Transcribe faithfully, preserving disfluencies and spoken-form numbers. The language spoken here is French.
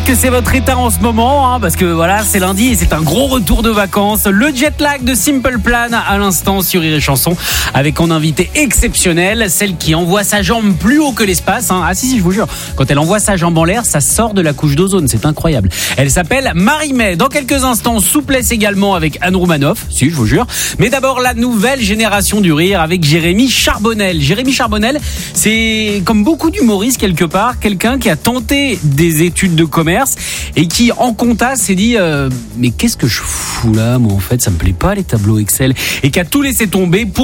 que c'est votre état en ce moment, hein, parce que voilà, c'est lundi et c'est un gros retour de vacances. Le jet lag de Simple Plan à l'instant sur Rire et Chanson, avec en invité exceptionnel, celle qui envoie sa jambe plus haut que l'espace. Hein. Ah si, si, je vous jure, quand elle envoie sa jambe en l'air, ça sort de la couche d'ozone, c'est incroyable. Elle s'appelle Marie-May. Dans quelques instants, souplesse également avec Anne Roumanoff, si, je vous jure. Mais d'abord, la nouvelle génération du rire avec Jérémy Charbonnel. Jérémy Charbonnel, c'est comme beaucoup d'humoristes quelque part, quelqu'un qui a tenté des études de commerce et qui, en compta, s'est dit euh, mais qu'est-ce que je fous là, moi en fait, ça me plaît pas les tableaux Excel, et qui a tout laissé tomber pour